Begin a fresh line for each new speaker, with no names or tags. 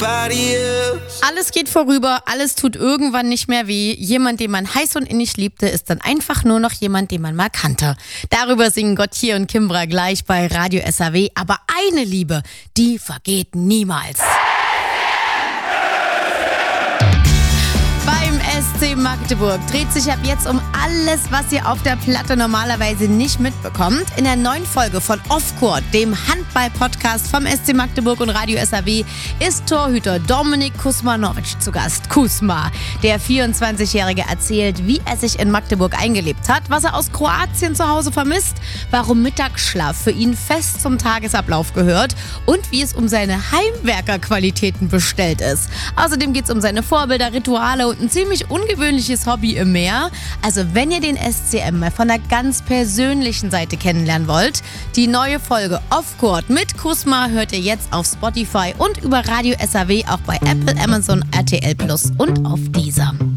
nobody else.
Alles geht vorüber, alles tut irgendwann nicht mehr weh. Jemand, den man heiß und innig liebte, ist dann einfach nur noch jemand, den man mal kannte. Darüber singen Gotye und Kimbra gleich bei Radio SAW. Aber eine Liebe, die vergeht niemals. Beim SC Magdeburg dreht sich ab jetzt um alles, was ihr auf der Platte normalerweise nicht mitbekommt. In der neuen Folge von Off Court, dem Handball-Podcast vom SC Magdeburg und Radio SAW, ist Torhüter Dominik Kuzmanovic zu Gast. Kuzma, der 24-Jährige, erzählt, wie er sich in Magdeburg eingelebt hat, was er aus Kroatien zu Hause vermisst, warum Mittagsschlaf für ihn fest zum Tagesablauf gehört und wie es um seine Heimwerkerqualitäten bestellt ist. Außerdem geht es um seine Vorbilder, Rituale und ein ziemlich ungewöhnliches Hobby im Meer. Also wenn ihr den SCM mal von der ganz persönlichen Seite kennenlernen wollt, die neue Folge Off Court mit Kuzma hört ihr jetzt auf Spotify und über Radio SAW, auch bei Apple, Amazon, RTL Plus und auf Deezer.